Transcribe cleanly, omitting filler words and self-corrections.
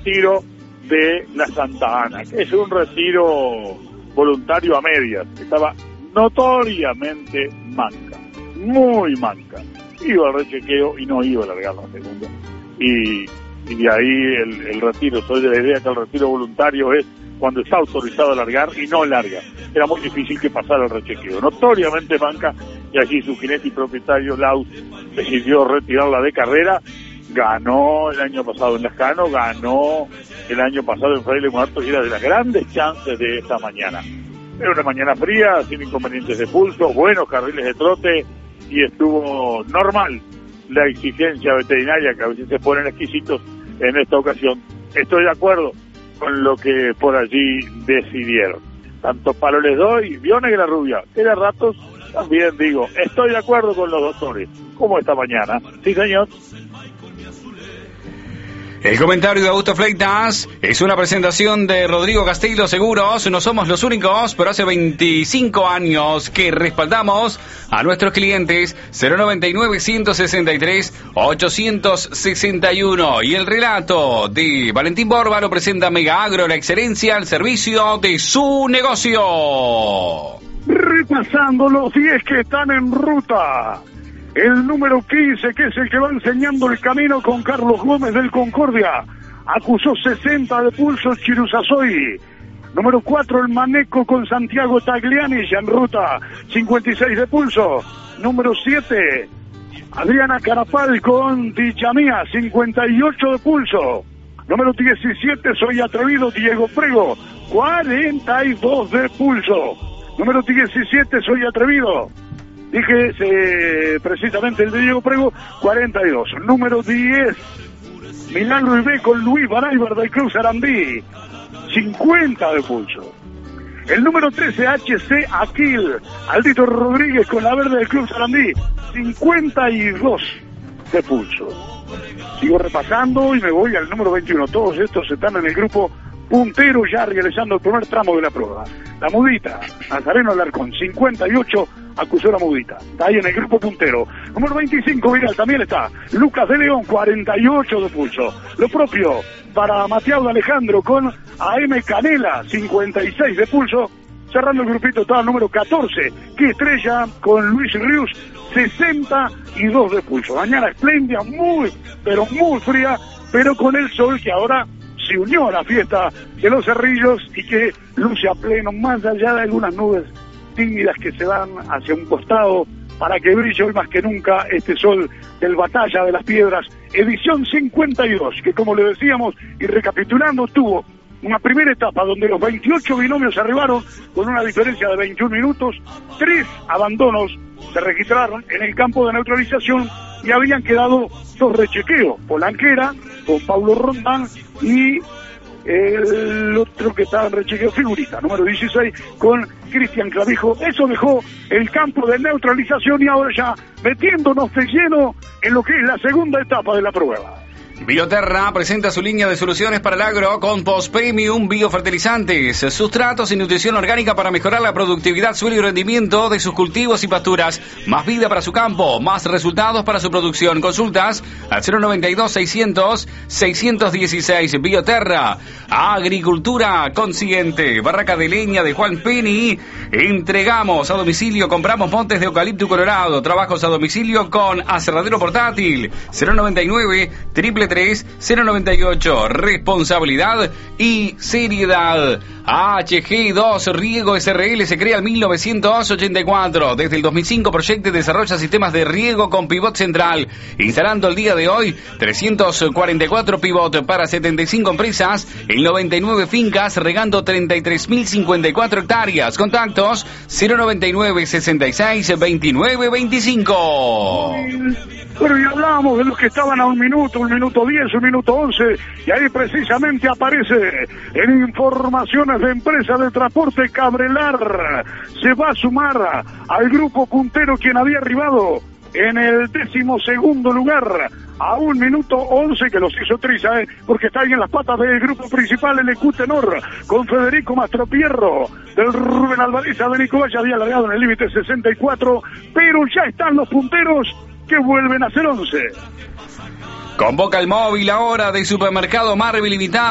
retiro de la Santa Ana, que es un retiro voluntario a medias. Estaba notoriamente manca, muy manca. Iba al rechequeo y no iba a largar la segunda. Y de ahí el retiro. Soy de la idea que el retiro voluntario es cuando está autorizado a largar y no larga. Era muy difícil que pasara el rechequeo. Notoriamente manca, y allí su jinete y propietario Laus decidió retirarla de carrera. Ganó el año pasado en Lascano, ganó el año pasado en Fraile Muerto, y era de las grandes chances de esta mañana. Era una mañana fría, sin inconvenientes de pulso, buenos carriles de trote, y estuvo normal la exigencia veterinaria, que a veces se ponen exquisitos en esta ocasión. Estoy de acuerdo con lo que por allí decidieron. Tanto palo les doy, vio Negra Rubia, que de ratos también digo, estoy de acuerdo con los doctores, como esta mañana. Sí, señor. El comentario de Augusto Fleitas es una presentación de Rodrigo Castillo Seguros. No somos los únicos, pero hace 25 años que respaldamos a nuestros clientes. 099-163-861. Y el relato de Valentín Borba lo presenta Mega Agro, la excelencia al servicio de su negocio. Repasando los 10 que están en ruta. El número 15, que es el que va enseñando el camino con Carlos Gómez del Concordia, acusó 60 de pulso Chiruzazoy. Número 4, el Maneco con Santiago Tagliani, ya en ruta, 56 de pulso. Número 7, Adriana Carapal con Dichamía, 58 de pulso. Número 17, Soy Atrevido, Diego Prego, 42 de pulso. Número 17, Soy Atrevido. Dije precisamente el de Diego Prego, 42. Número 10, Milagro Ibé con Luis Baraybar del Club Sarandí, 50 de pulso. El número 13, HC Aquil, Aldito Rodríguez con la verde del Club Sarandí, 52 de pulso. Sigo repasando y me voy al número 21. Todos estos están en el grupo puntero ya realizando el primer tramo de la prueba. La Mudita, Nazareno Alarcón, 58, acusó la Mudita. Está ahí en el grupo puntero. Número 25, Viral, también está Lucas de León, 48 de pulso. Lo propio para Mateo de Alejandro con AM Canela, 56 de pulso. Cerrando el grupito está el número 14, que estrella con Luis Ríos, 62 de pulso. Mañana espléndida, muy, pero muy fría, pero con el sol que ahora se unió a la fiesta de los Cerrillos y que luce a pleno, más allá de algunas nubes tímidas que se van hacia un costado para que brille hoy más que nunca este sol del Batalla de las Piedras, edición 52, que como le decíamos y recapitulando, tuvo una primera etapa donde los 28 binomios arribaron con una diferencia de 21 minutos, 3 abandonos se registraron en el campo de neutralización y habían quedado 2 rechequeos, Polanquera con Paulo Rondán y el otro que estaba en rechequeo, Figurita, número 16, con Cristian Clavijo. Eso dejó el campo de neutralización y ahora ya metiéndonos de lleno en lo que es la segunda etapa de la prueba. Bioterra presenta su línea de soluciones para el agro, Compost Premium, biofertilizantes, sustratos y nutrición orgánica para mejorar la productividad, suelo y rendimiento de sus cultivos y pasturas. Más vida para su campo, más resultados para su producción. Consultas al 092-600-616. Bioterra, agricultura consciente. Barraca de leña de Juan Penny. Entregamos a domicilio, compramos montes de eucalipto colorado. Trabajos a domicilio con aserradero portátil. 099-333-098. Responsabilidad y seriedad. HG2 Riego SRL se crea en 1984. Desde el 2005 proyecta y desarrolla sistemas de riego con pivot central, instalando el día de hoy 344 pivot para 75 empresas en 99 fincas, regando 33.054 hectáreas. Contactos 099-66-29-25. Bueno, y hablábamos de los que estaban a 1 minuto 10, 1 minuto 11, y ahí precisamente aparece en informaciones de empresa de transporte Cabrelar. Se va a sumar al grupo puntero quien había arribado en el 12º lugar a 1 minuto 11, que los hizo triza, porque está ahí en las patas del grupo principal el EQ Tenor, con Federico Mastropierro, del Rubén Alvareza de Nicolás, ya había largado en el límite 64, pero ya están los punteros que vuelven a ser 11. Convoca el móvil ahora de Supermercado Marvel Limitado.